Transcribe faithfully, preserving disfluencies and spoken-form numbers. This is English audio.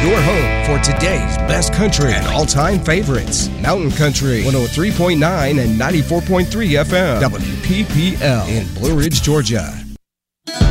your home for today's best country and all-time favorites. Mountain Country, one oh three point nine and ninety-four point three F M, W P P L in Blue Ridge, Georgia.